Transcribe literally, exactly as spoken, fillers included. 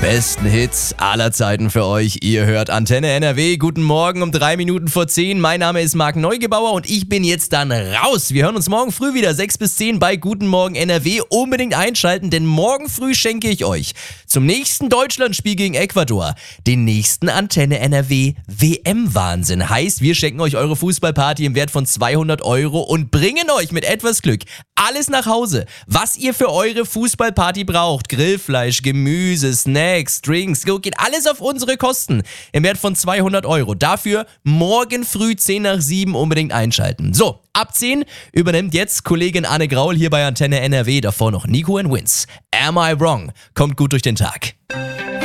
besten Hits aller Zeiten für euch. Ihr hört Antenne N R W. Guten Morgen um drei Minuten vor zehn. Mein Name ist Marc Neugebauer und ich bin jetzt dann raus. Wir hören uns morgen früh wieder, sechs bis zehn bei Guten Morgen N R W. Unbedingt einschalten, denn morgen früh schenke ich euch zum nächsten Deutschlandspiel gegen Ecuador den nächsten Antenne N R W W M-Wahnsinn. Heißt, wir schenken euch eure Fußballparty im Wert von zweihundert Euro und bringen euch mit etwas Glück alles nach Hause, was ihr für eure Fußballparty braucht. Grillfleisch, Gemüse, Snacks, Drinks, geht alles auf unsere Kosten im Wert von zweihundert Euro. Dafür morgen früh zehn nach sieben unbedingt einschalten. So, ab zehn übernimmt jetzt Kollegin Anne Graul hier bei Antenne N R W. Davor noch Nico and Wins. Am I Wrong? Kommt gut durch den Tag.